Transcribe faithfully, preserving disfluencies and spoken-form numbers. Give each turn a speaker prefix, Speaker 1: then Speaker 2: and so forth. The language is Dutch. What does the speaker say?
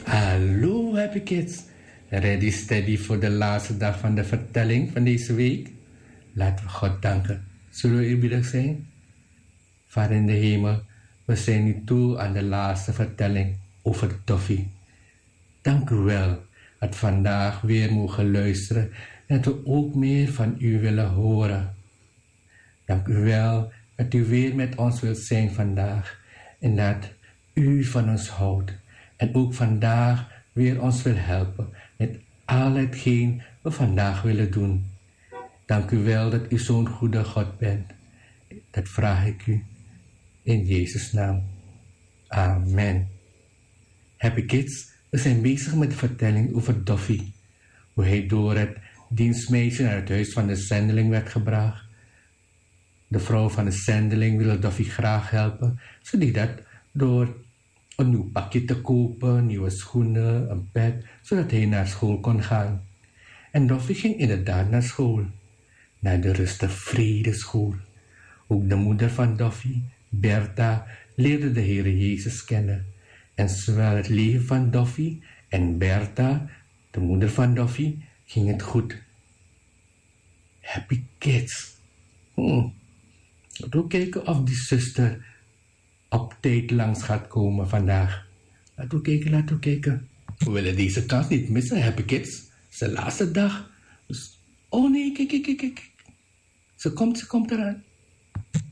Speaker 1: Hallo Happy Kids. Ready steady voor de laatste dag van de vertelling van deze week? Laten we God danken. Zullen we eerbiedig zijn? Vader in de hemel, we zijn nu toe aan de laatste vertelling over Doffie. Dank u wel dat we vandaag weer mogen luisteren en dat we ook meer van u willen horen. Dank u wel dat u weer met ons wilt zijn vandaag en dat u van ons houdt. En ook vandaag weer ons wil helpen met al hetgeen we vandaag willen doen. Dank u wel dat u zo'n goede God bent. Dat vraag ik u in Jezus' naam. Amen. Happy Kids, we zijn bezig met de vertelling over Doffie. Hoe hij door het dienstmeisje naar het huis van de zendeling werd gebracht. De vrouw van de zendeling wilde Doffie graag helpen. Ze deed dat door een nieuw pakje te kopen, nieuwe schoenen, een pet, zodat hij naar school kon gaan. En Doffie ging inderdaad naar school. Naar de rustige school. Ook de moeder van Doffie, Bertha, leerde de Heere Jezus kennen. En zowel het leven van Doffie en Bertha, de moeder van Doffie, ging het goed. Happy Kids. Hmm. Laten we kijken of die zuster op tijd langs gaat komen vandaag. Laten we kijken, laten we kijken. We willen deze kans niet missen, Happy Kids. Het is de laatste dag. Dus, oh nee, kijk, kijk, kijk, kijk. Ze komt, ze komt eraan.